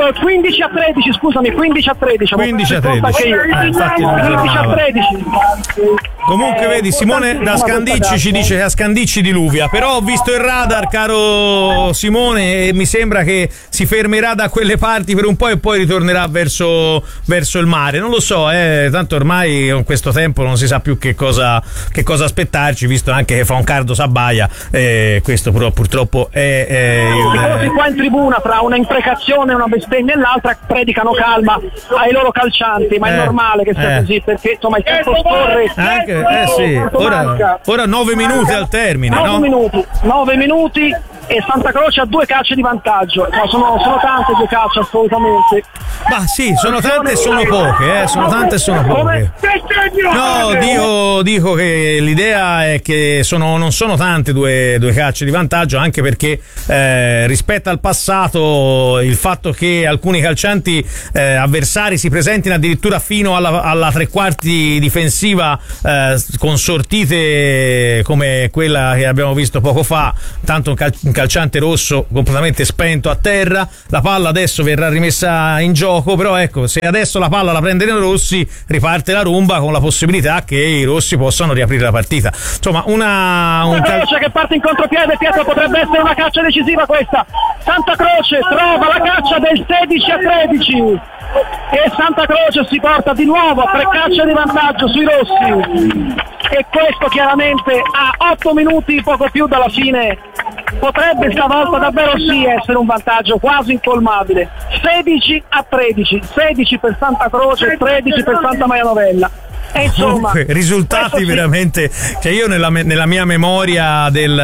15 a 13, scusami, 15 a 13. 15 a 13. Infatti non 15 a 13. Comunque vedi, Simone da Scandicci ci dice che a Scandicci diluvia, però ho visto il radar, caro Simone, e mi sembra che si fermerà da quelle parti per un po' e poi ritornerà verso il mare. Non lo so, tanto ormai con questo tempo non si sa più che cosa aspettarci, visto anche che fa un caldo s'abbaia, questo però purtroppo è qua in tribuna, tra una imprecazione e una bestemmia e l'altra, predicano calma ai loro calcianti, ma è normale che sia così, perché insomma il tempo scorre. Anche sì, ora 9 minuti al termine, 9 minuti e Santa Croce ha 2 calci di vantaggio. No, sono tante 2 calci, assolutamente. Ma sì, sono tante e sono poche, sono tante e sono poche. No, dico che l'idea è che non sono tante due calci di vantaggio, anche perché rispetto al passato il fatto che alcuni calcianti avversari si presentino addirittura fino alla tre quarti difensiva con sortite come quella che abbiamo visto poco fa, tanto un calciante rosso completamente spento a terra. La palla adesso verrà rimessa in gioco, però ecco, se adesso la palla la prendono i rossi, riparte la rumba con la possibilità che i rossi possano riaprire la partita. Insomma, Croce che parte in contropiede, Pietro, potrebbe essere una caccia decisiva questa. Santa Croce trova la caccia del 16 a 13 e Santa Croce si porta di nuovo a 3 cacce di vantaggio sui rossi, e questo chiaramente a 8 minuti, poco più dalla fine, potrebbe stavolta davvero sì essere un vantaggio quasi incolmabile. 16 a 13, 16 per Santa Croce, 13 per Santa Maria Novella. E insomma, comunque, risultati veramente, cioè io nella mia memoria del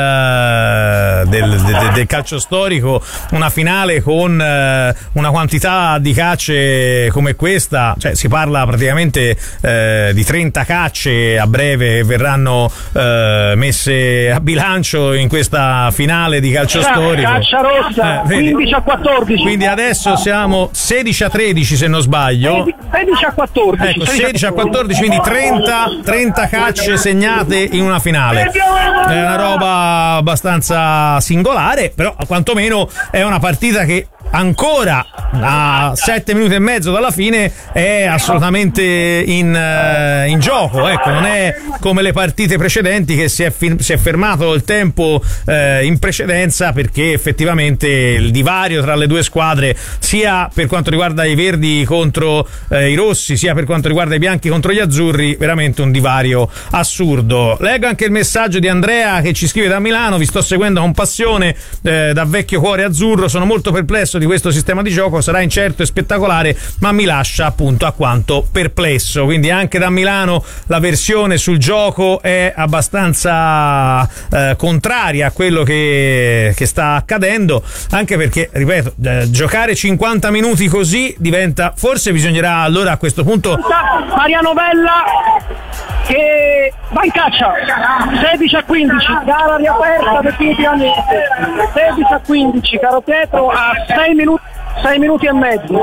calcio storico, una finale con una quantità di cacce come questa, cioè si parla praticamente di 30 cacce a breve verranno messe a bilancio in questa finale di calcio storico. Caccia rossa, 15 a 14. Quindi adesso siamo 16 a 13 se non sbaglio. 16 a 14. Ecco, 16 a 14, quindi 30 cacce segnate in una finale. È una roba abbastanza singolare, però quantomeno è una partita che ancora a 7 minuti e mezzo dalla fine è assolutamente in gioco. Ecco, non è come le partite precedenti che si è fermato il tempo in precedenza, perché effettivamente il divario tra le due squadre, sia per quanto riguarda i verdi contro i rossi, sia per quanto riguarda i bianchi contro gli azzurri, veramente un divario assurdo. Leggo anche il messaggio di Andrea che ci scrive da Milano: vi sto seguendo con passione da vecchio cuore azzurro, sono molto perplesso di questo sistema di gioco, sarà incerto e spettacolare, ma mi lascia appunto alquanto perplesso. Quindi anche da Milano la versione sul gioco è abbastanza contraria a quello che sta accadendo, anche perché, ripeto, giocare 50 minuti così diventa, forse bisognerà allora a questo punto Maria Novella che va in caccia. 16 a 15, gara riaperta definitivamente. 16 a 15, caro Pietro, a 6 minuti e mezzo.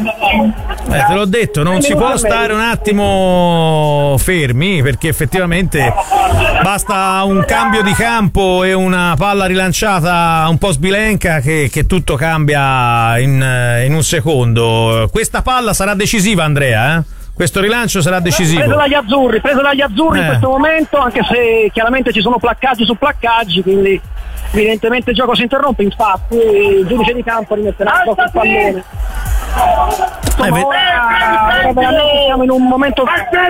Te l'ho detto, non si può stare un attimo fermi, perché effettivamente basta un cambio di campo e una palla rilanciata un po' sbilenca che tutto cambia in un secondo. Questa palla sarà decisiva, Andrea, Questo rilancio sarà decisivo. Preso dagli azzurri in questo momento, anche se chiaramente ci sono placcaggi su placcaggi, quindi evidentemente il gioco si interrompe. Infatti il giudice di campo rimetterà il pallone. Ora veramente siamo in un momento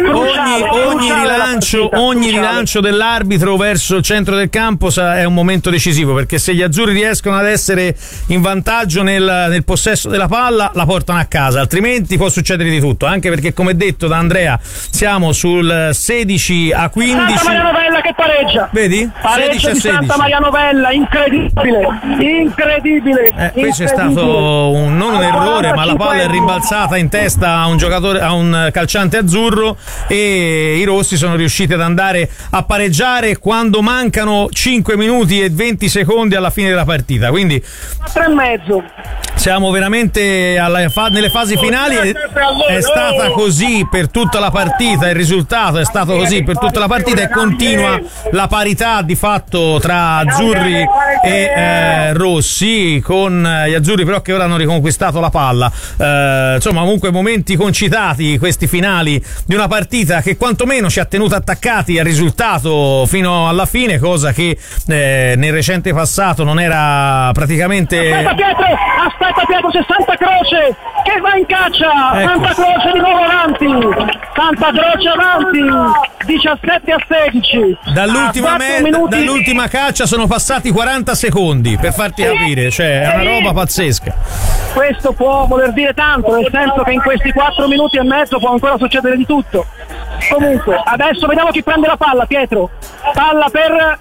ogni rilancio dell'arbitro verso il centro del campo è un momento decisivo, perché se gli azzurri riescono ad essere in vantaggio nel possesso della palla, la portano a casa, altrimenti può succedere di tutto, anche perché, come detto da Andrea, siamo sul 16 a 15. Santa Maria Novella che pareggia, vedi? Pareggio 16 a 16. Santa Maria Novella, incredibile. Questo è stato non un errore, ma la palla è rimbalzata in testa a un giocatore, a un calciante azzurro, e i rossi sono riusciti ad andare a pareggiare quando mancano 5 minuti e 20 secondi alla fine della partita, quindi 3,5. siamo veramente nelle fasi finali. È stata così per tutta la partita, il risultato è stato così per tutta la partita, e continua la parità di fatto tra azzurri e rossi, con gli azzurri però che ora hanno riconquistato la palla. Insomma, comunque momenti concitati questi finali di una partita che quantomeno ci ha tenuto attaccati al risultato fino alla fine, cosa che nel recente passato non era praticamente. Aspetta Pietro, c'è Santa Croce che va in caccia. Ecco. Santa Croce di nuovo avanti, Santa Croce avanti, 17-16. Dall'ultima caccia sono passati 40 secondi, per farti capire, cioè è una roba pazzesca. Questo può voler dire tanto, nel senso che in questi 4 minuti e mezzo può ancora succedere di tutto. Comunque, adesso vediamo chi prende la palla, Pietro. Palla per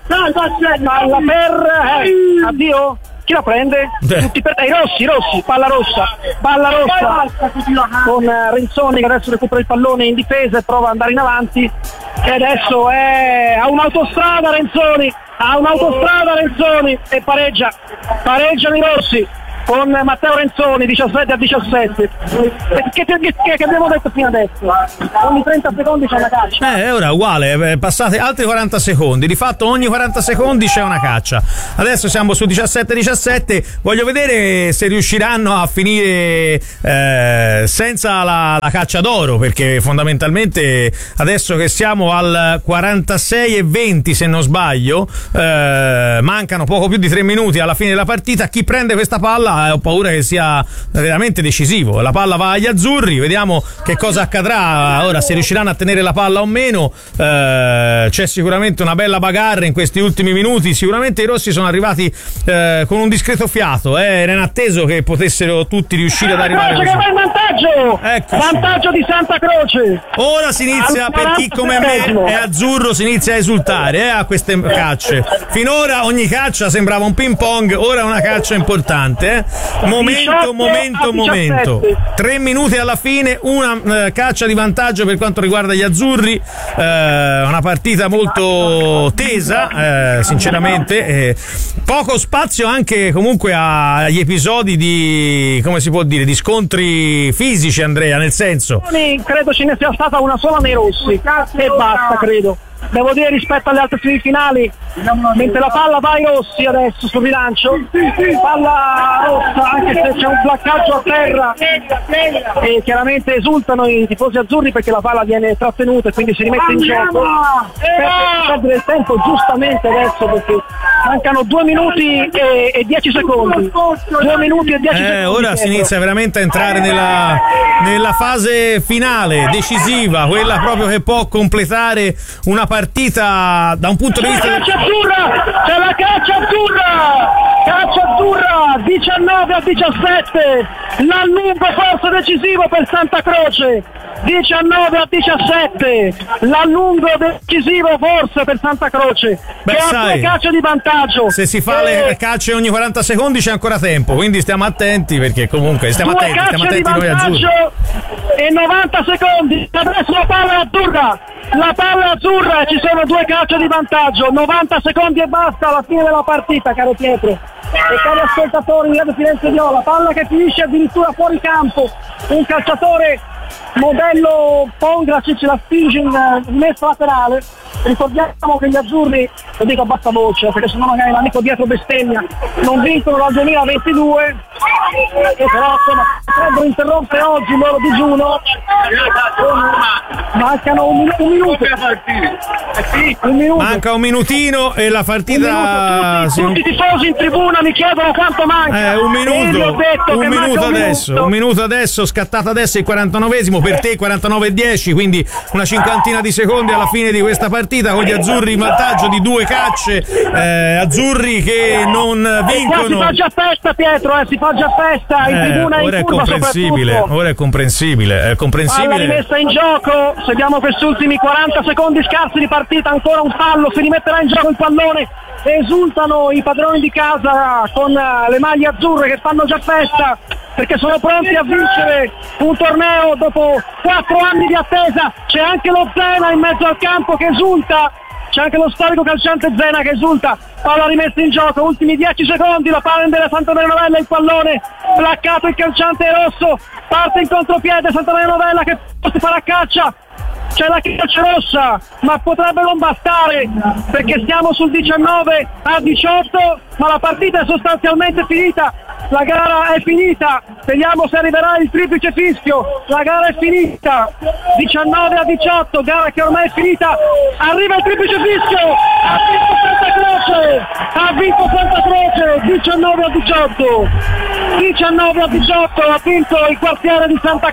addio. Chi la prende? Tutti per i rossi, palla rossa con Renzoni che adesso recupera il pallone in difesa e prova ad andare in avanti, e adesso a un'autostrada Renzoni e pareggiano i rossi con Matteo Renzoni 17-17. Che abbiamo detto fino adesso? Ogni 30 secondi c'è una caccia. Ora uguale, passate altri 40 secondi, di fatto ogni 40 secondi c'è una caccia. Adesso siamo su 17-17, voglio vedere se riusciranno a finire senza la caccia d'oro, perché fondamentalmente adesso che siamo al 46-20 se non sbaglio, mancano poco più di 3 minuti alla fine della partita. Chi prende questa palla ho paura che sia veramente decisivo. La palla va agli azzurri, vediamo che cosa accadrà ora, se riusciranno a tenere la palla o meno. C'è sicuramente una bella bagarre in questi ultimi minuti, sicuramente i rossi sono arrivati con un discreto fiato, era inatteso che potessero tutti riuscire ad arrivare così. Che va in vantaggio! Eccoci. Vantaggio di Santa Croce. Ora si inizia, per chi come me è azzurro, si inizia a esultare a queste cacce. Finora ogni caccia sembrava un ping pong, ora è una caccia importante. Momento. 3 minuti alla fine, una caccia di vantaggio per quanto riguarda gli azzurri, una partita molto tesa, sinceramente, poco spazio anche comunque agli episodi di, come si può dire, di scontri fisici, Andrea, nel senso. Credo ce ne sia stata una sola nei rossi e basta, credo. Devo dire, rispetto alle altre semifinali, mentre la palla va ai rossi adesso sul rilancio, palla rossa, anche se c'è un placcaggio a terra, e chiaramente esultano i tifosi azzurri perché la palla viene trattenuta e quindi si rimette in gioco. Perdere il tempo giustamente adesso, perché mancano 2 minuti e 10 secondi. 2 minuti e 10 secondi. Ora si inizia veramente a entrare nella fase finale, decisiva, quella proprio che può completare una partita da un punto di vista. C'è la caccia azzurra 19-17, l'annuncio forse decisivo per Santa Croce. 19-17, l'allungo decisivo forse per Santa Croce, che ha 2 cacce di vantaggio. Se si fa le cacce ogni 40 secondi c'è ancora tempo, quindi stiamo attenti, perché comunque stiamo attenti noi azzurri. E 90 secondi, adesso la palla è azzurra, ci sono 2 cacce di vantaggio, 90 secondi e basta alla fine della partita, caro Pietro e cari ascoltatori di Radio Firenze Viola. Palla che finisce addirittura fuori campo, un calciatore modello Pongracic la spinge in messa laterale. Ricordiamo che gli azzurri, lo dico a bassa voce perché sennò magari l'amico dietro bestemmia, non vincono dal 2022, e però insomma potrebbero interrompere oggi il loro digiuno. Mancano un minuto. Manca un minutino e la partita. Tutti i tifosi in tribuna mi chiedono quanto manca. Un minuto adesso, scattato adesso il 49esimo, per te 49-10, quindi una cinquantina di secondi alla fine di questa partita, con gli azzurri in vantaggio di 2 cacce, azzurri che non vincono. Si fa già festa, Pietro, si fa già festa in tribuna e in curva soprattutto. Ora è comprensibile. Palla rimessa in gioco, seguiamo questi ultimi 40 secondi scarsi di partita, ancora un fallo, si rimetterà in gioco il pallone, esultano i padroni di casa con le maglie azzurre che fanno già festa. perché sono pronti a vincere un torneo dopo 4 anni di attesa. C'è anche lo Zena in mezzo al campo che esulta, c'è anche lo storico calciante Zena che esulta. Palla rimessa in gioco, ultimi 10 secondi, la palla della Santa Maria Novella, il pallone placcato, il calciante rosso parte in contropiede, Santa Maria Novella che si farà caccia. C'è la calcia rossa, ma potrebbe non bastare perché stiamo sul 19-18, ma la partita è sostanzialmente finita, la gara è finita, vediamo se arriverà il triplice fischio, la gara è finita, 19-18, gara che ormai è finita, arriva il triplice fischio, ha vinto Santa Croce, 19-18, ha vinto il quartiere di Santa